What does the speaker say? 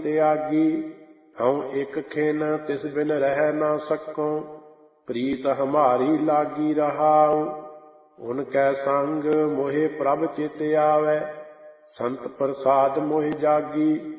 ਤਿਆਗੀ। ਹਉ ਇਕ ਖਿਨ ਤਿਸ ਬਿਨ ਰਹਿ ਨਾ ਸਕੋਂ, ਪ੍ਰੀਤ ਹਮਾਰੀ ਲਾਗੀ ਰਹਾਉ। ਉਨ ਕੈ ਸੰਗ ਮੋਹਿ ਪ੍ਰਭ ਚਿਤ ਆਵੈ, ਸੰਤ ਪ੍ਰਸਾਦ ਮੋਹਿ ਜਾਗੀ।